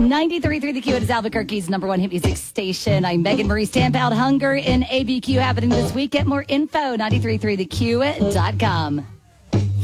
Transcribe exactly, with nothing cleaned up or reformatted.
ninety-three point three The Q, it is Albuquerque's number one hit music station. I'm Megan Marie. Stamp out hunger in A B Q happening this week. Get more info, ninety-three point three the q dot com.